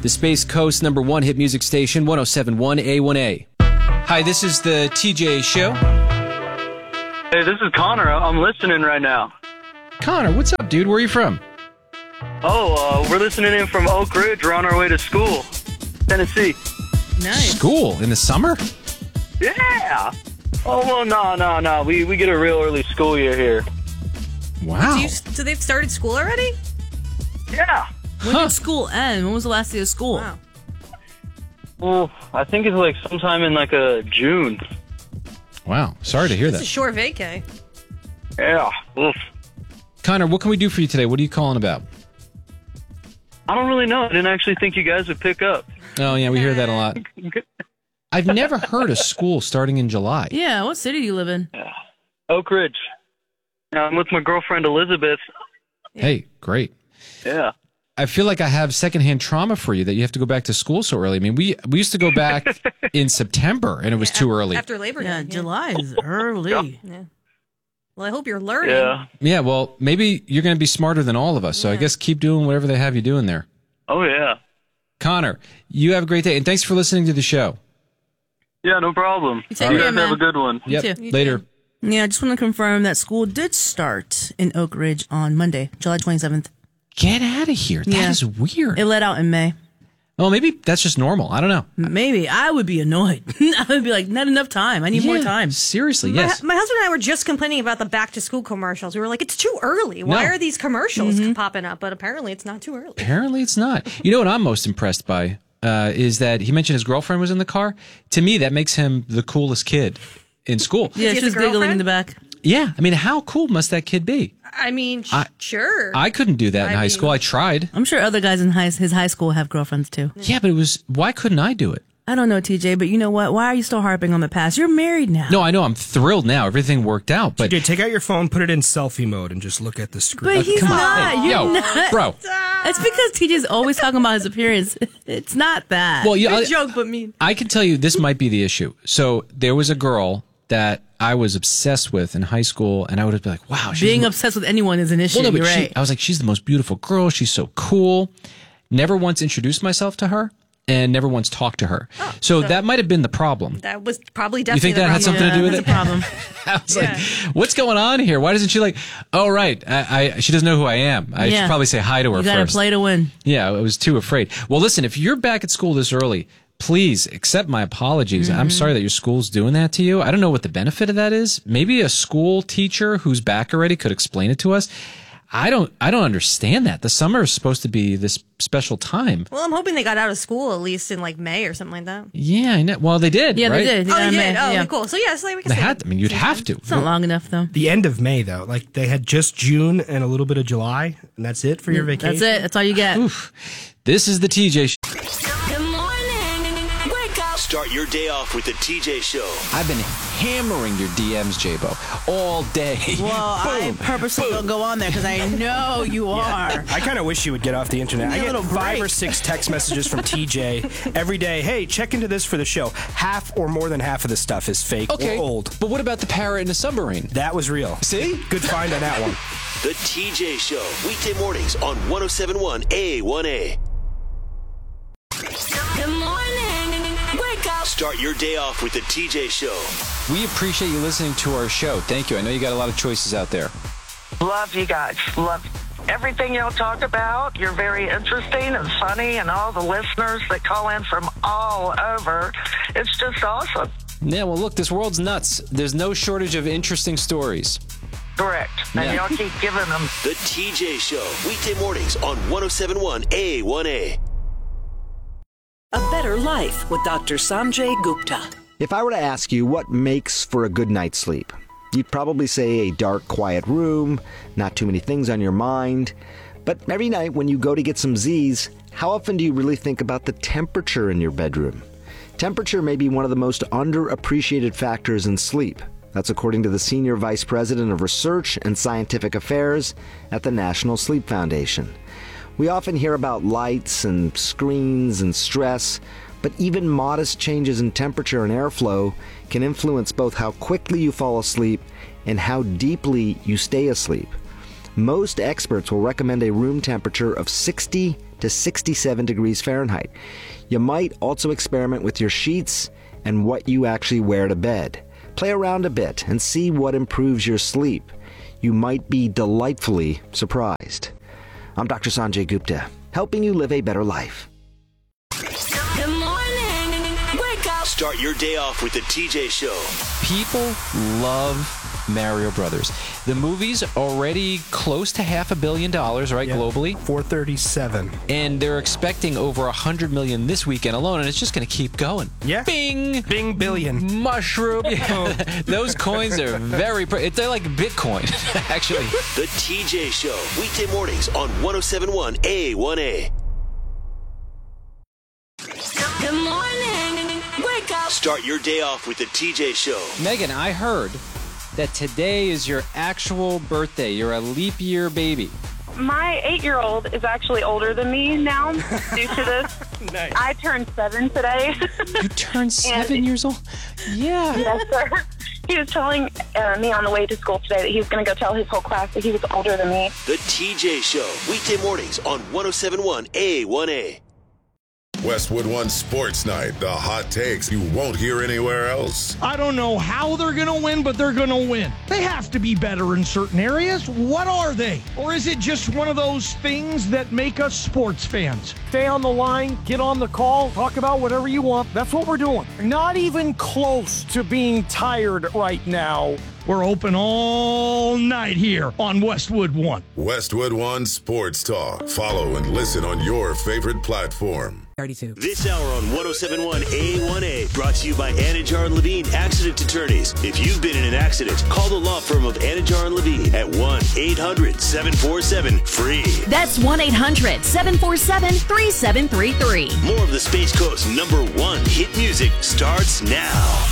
the Space Coast #1 hit music station, 107.1 A1A. Hi, this is the TJ Show. Hey, this is Connor. I'm listening right now. Connor, what's up, dude? Where are you from? We're listening in from Oak Ridge. We're on our way to school, Tennessee. Nice. School in the summer? Yeah. Oh, well, no. We get a real early school year here. Wow. So they've started school already? Yeah. When did school end? When was the last day of school? Wow. Well, I think it's like sometime in like June. Wow. Sorry to hear It's a that. short vacay. Yeah. Oof. Connor, what can we do for you today? What are you calling about? I don't really know. I didn't actually think you guys would pick up. Oh, yeah, we hear that a lot. I've never heard of school starting in July. Yeah, what city do you live in? Oak Ridge. I'm with my girlfriend Elizabeth. Hey, great. Yeah. I feel like I have secondhand trauma for you that you have to go back to school so early. I mean, we used to go back in September, and it was too early. After Labor Day. Yeah, July is early. Yeah. Well, I hope you're learning. Yeah. Yeah, well, maybe you're going to be smarter than all of us, so I guess keep doing whatever they have you doing there. Oh, yeah. Connor, you have a great day, and thanks for listening to the show. Yeah, no problem. You take You care, guys man. have a good one. Yep, too. You later. Yeah, I just want to confirm that school did start in Oak Ridge on Monday, July 27th. Get out of here. That is weird. It let out in May. Well, maybe that's just normal. I don't know. Maybe. I would be annoyed. I would be like, not enough time. I need more Yeah, time. Seriously, yes. My husband and I were just complaining about the back-to-school commercials. We were like, it's too early. Why No. are these commercials popping up? But apparently it's not too early. Apparently it's not. You know what I'm most impressed by is that he mentioned his girlfriend was in the car. To me, that makes him the coolest kid in school. Yeah, he she has was a giggling in girlfriend? the back. Yeah, I mean, how cool must that kid be? I mean, sure. I couldn't do that in I high mean- school. I tried. I'm sure other guys in his high school have girlfriends too. Yeah, but why couldn't I do it? I don't know, TJ, but you know what? Why are you still harping on the past? You're married now. No, I know. I'm thrilled now. Everything worked out. But TJ, take out your phone, put it in selfie mode, and just look at the screen. But he's come on. not. Hey, You're yo, not. bro. It's because TJ's always talking about his appearance. It's not that. Well, yeah, Good joke, but mean. I can tell you this might be the issue. So there was a girl that I was obsessed with in high school, and I would have been like, wow. She's Being obsessed with anyone is an issue. Well, no, You're but right. I was like, she's the most beautiful girl. She's so cool. Never once introduced myself to her and never once talked to her. So that might have been the problem. That was probably You definitely think the that had problem. something to do with that's it? a problem. I was like, what's going on here? Why doesn't she like, oh, right. She doesn't know who I am. I should probably say hi to her You gotta first. play to win. Yeah, I was too afraid. Well, listen, if you're back at school this early, please accept my apologies. I'm sorry that your school's doing that to you. I don't know what the benefit of that is. Maybe a school teacher who's back already could explain it to us. I don't understand that. The summer is supposed to be this special time. Well, I'm hoping they got out of school at least in like May or something like that. Yeah, I know. Well, they did. Yeah, right? they did. Oh, got they in did? May. Oh, Yeah. okay, cool. So, yeah, so we can They say had. that. I mean, you'd have to. It's not long enough, though. The end of May, though, like they had just June and a little bit of July, and that's it for your vacation. That's it. That's all you get. Oof. This is the TJ Show. Good morning. Wake up. Start your day off with the TJ Show. I've been hammering your DMs, J-Bo, all day. Well, I purposely don't go on there because I know you are. I kind of wish you would get off the internet. I Need a get little 5 or break. 6 text messages from TJ every day. Hey, check into this for the show. Half or more than half of the stuff is fake or old. But what about the parrot in the submarine? That was real. See? Good find on that one. The TJ Show. Weekday mornings on 107.1 A1A. Good morning. Wake up. Start your day off with the TJ Show. We appreciate you listening to our show. Thank you. I know you got a lot of choices out there. Love you guys. Love everything y'all talk about. You're very interesting and funny, and all the listeners that call in from all over. It's just awesome. Yeah, well, look, this world's nuts. There's no shortage of interesting stories. Correct. And y'all keep giving them. The TJ Show. Weekday mornings on 107.1 A1A. A Better Life with Dr. Sanjay Gupta. If I were to ask you what makes for a good night's sleep, you'd probably say a dark, quiet room, not too many things on your mind. But every night when you go to get some Z's, how often do you really think about the temperature in your bedroom? Temperature may be one of the most underappreciated factors in sleep. That's according to the Senior Vice President of Research and Scientific Affairs at the National Sleep Foundation. We often hear about lights and screens and stress, but even modest changes in temperature and airflow can influence both how quickly you fall asleep and how deeply you stay asleep. Most experts will recommend a room temperature of 60 to 67 degrees Fahrenheit. You might also experiment with your sheets and what you actually wear to bed. Play around a bit and see what improves your sleep. You might be delightfully surprised. I'm Dr. Sanjay Gupta, helping you live a better life. Good morning. Wake up. Start your day off with the TJ Show. People love Mario Brothers. The movie's already close to $500 million, right, globally? 437. And they're expecting over 100 million this weekend alone, and it's just going to keep going. Yeah. Bing! Bing billion. Mushroom. Those coins are they're like Bitcoin, actually. The TJ Show, weekday mornings on 107.1 A1A. Good morning. Wake up. Start your day off with the TJ Show. Megan, I heard that today is your actual birthday. You're a leap year baby. My 8-year-old is actually older than me now due to this. Nice. I turned 7 today. You turned 7 years old? Yeah. Yes, sir. He was telling me on the way to school today that he was going to go tell his whole class that he was older than me. The TJ Show, weekday mornings on 107.1 A1A. Westwood One Sports Night, the hot takes you won't hear anywhere else. I don't know how they're going to win, but they're going to win. They have to be better in certain areas. What are they? Or is it just one of those things that make us sports fans? Stay on the line, get on the call, talk about whatever you want. That's what we're doing. Not even close to being tired right now. We're open all night here on Westwood One. Westwood One Sports Talk. Follow and listen on your favorite platform. 32. This hour on 107.1 A1A, brought to you by Anajar and Levine Accident Attorneys. If you've been in an accident, call the law firm of Anajar and Levine at 1-800-747-FREE. That's 1-800-747-3733. More of the Space Coast's #1 hit music starts now.